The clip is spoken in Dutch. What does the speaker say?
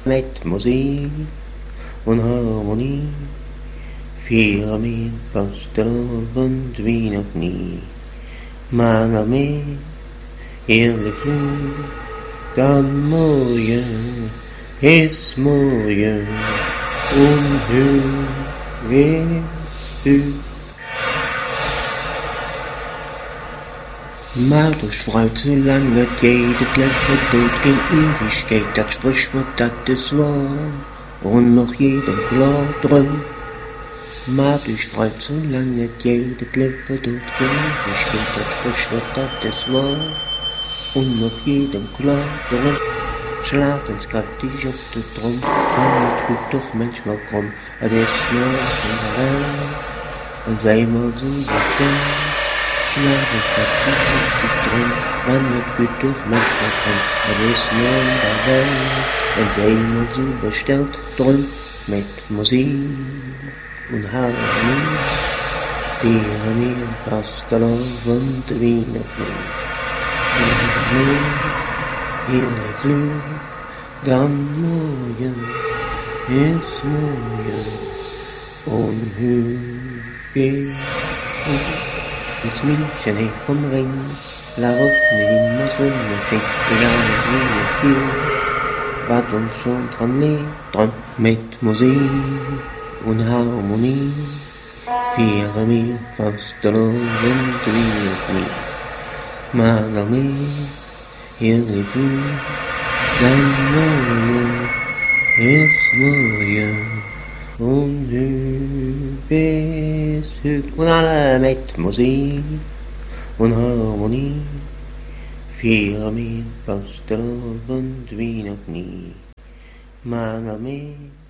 Met muziek en harmonie vieren wir vastelovend wie nog nie. Maar nog meer heerlijk vloed, dan mooie is mooie onheugelijk. Maar dus fruit, zolang het geht, het leven doet geen Ewigkeit, dat Sprichwort, dat is waar, und noch jedem klar drum. Maar dus fruit, zolang het geht, het leven doet geen Ewigkeit, dat Sprichwort, dat is waar, und noch jedem klar drum. Slaat eens krachtig op de trom, maar het goed toch manchmal krom, het is nooit van de welt, en zij maar zo bestemd. Slaat eens krachtig op de trom, maar het goed toch manchmal krom, het is nooit van de welt, en zij maar zo besteld, drum met muziek en harmonie, vieren wir vastelovend wie nog nie. Heerlijk vloed, dan mooie is mooie onheugelijk. Het München heeft vom Ring, waarop nu immer Sonnenschein, egal wie het geht, wat ons schon dran lebt, drum met muziek en harmonie, vieren wir vastelovend wie nog nie. Maar nog meer heerlijk vloed, dan mooie is mooie onheugelijk. En alle met muziek en harmonie vieren wir vastelovend wie nog nie. Maar nog meer